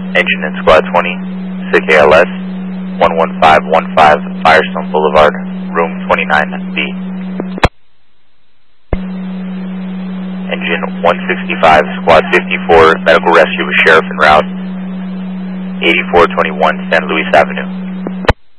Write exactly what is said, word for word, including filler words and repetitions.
Engine in Squad twenty, S I C A L S, one one five one five, Firestone Boulevard, room twenty-nine B. Engine one sixty-five, Squad fifty-four, medical rescue with sheriff en route, eighty-four twenty-one San Luis Avenue.